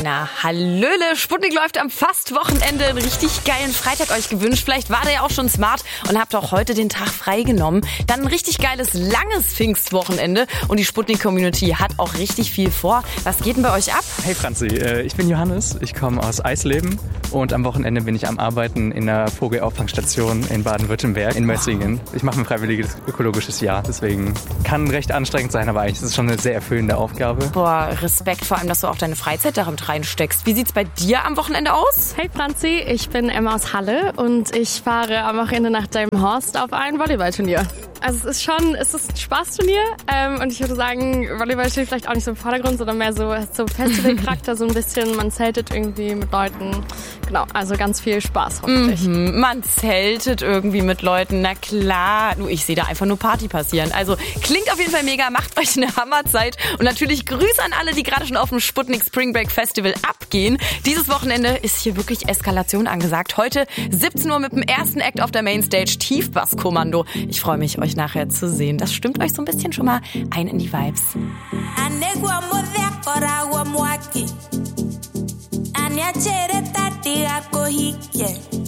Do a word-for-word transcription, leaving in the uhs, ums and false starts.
Na, hallöle, Sputnik läuft am Fastwochenende, einen richtig geilen Freitag euch gewünscht. Vielleicht war der ja auch schon smart und habt auch heute den Tag freigenommen. Dann ein richtig geiles, langes Pfingstwochenende und die Sputnik-Community hat auch richtig viel vor. Was geht denn bei euch ab? Hey Franzi, ich bin Johannes, ich komme aus Eisleben und am Wochenende bin ich am Arbeiten in der Vogelauffangstation in Baden-Württemberg, in Mössingen. Ich mache ein freiwilliges ökologisches Jahr, deswegen kann recht anstrengend sein, aber eigentlich ist es schon eine sehr erfüllende Aufgabe. Boah, Respekt, vor allem, dass du auch deine Freizeit darin reinsteckst. Wie sieht's bei dir am Wochenende aus? Hey Franzi, ich bin Emma aus Halle und ich fahre am Wochenende nach Delmenhorst auf ein Volleyballturnier. Also es ist schon, es ist ein Spaßturnier ähm, und ich würde sagen, Volleyball steht vielleicht auch nicht so im Vordergrund, sondern mehr so, so Festivalcharakter, so ein bisschen, man zeltet irgendwie mit Leuten. Genau, also ganz viel Spaß hoffentlich. Mhm, man zeltet irgendwie mit Leuten, na klar. Du, ich sehe da einfach nur Party passieren. Also klingt auf jeden Fall mega, macht euch eine Hammerzeit und natürlich Grüße an alle, die gerade schon auf dem Sputnik Spring Break Festival abgehen. Dieses Wochenende ist hier wirklich Eskalation angesagt. Heute siebzehn Uhr mit dem ersten Act auf der Mainstage, Tiefbasskommando. Ich freue mich, euch nachher zu sehen. Das stimmt euch so ein bisschen schon mal ein in die Vibes. Aniachere tati ako hike